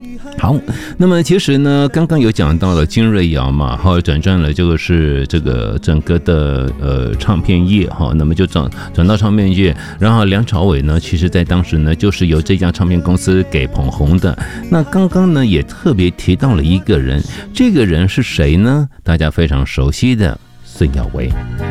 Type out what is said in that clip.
好，那么其实呢，刚刚有讲到了金瑞瑶嘛，哈，转战了就是这个整个的唱片业哈，那么就转到唱片业，然后梁朝伟呢，其实在当时呢，就是由这家唱片公司给捧红的。那刚刚呢，也特别提到了一个人，这个人是谁呢？大家非常熟悉的孙耀威。